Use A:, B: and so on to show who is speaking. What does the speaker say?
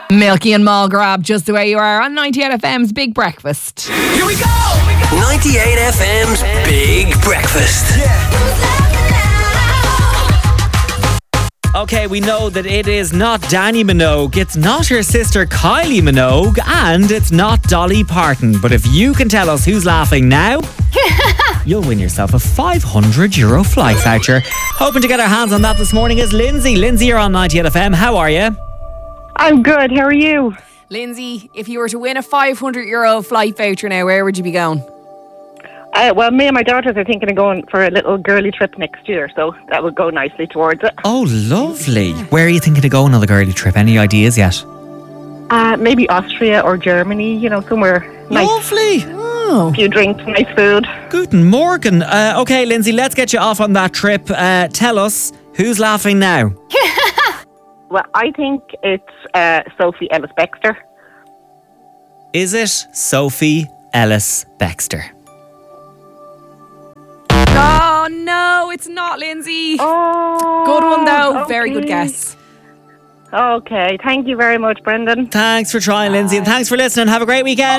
A: Milky and Mall Grab, just the way you are on 98 FM's Big Breakfast.
B: Here we go! 98 FM's Big Breakfast.
C: Okay, we know that it is not Danny Minogue, it's not her sister Kylie Minogue, and it's not Dolly Parton. But if you can tell us who's laughing now, you'll win yourself a €500 flight voucher. Hoping to get our hands on that this morning is Lindsay. Lindsay, you're on 98 FM. How are you?
D: I'm good. How are you?
A: Lindsay, if you were to win a €500 flight voucher now, where would you be going?
D: Well, me and my daughters are thinking of going for a little girly trip next year, so that would go nicely towards it.
C: Oh, lovely. Where are you thinking of going on the girly trip? Any ideas yet?
D: Maybe Austria or Germany, somewhere nice.
C: Lovely.
D: A few drinks, nice food.
C: Guten Morgen. Okay, Lindsay, let's get you off on that trip. Tell us, who's laughing now?
D: Well, I think it's Sophie Ellis-Bextor.
C: Is it Sophie Ellis-Bextor?
A: Oh, no, it's not Lindsay.
D: Oh.
A: Good one, though.
D: Okay.
A: Very good guess.
D: Okay, thank you very much, Brendan.
C: Thanks for trying, Lindsay, and thanks for listening. Have a great weekend.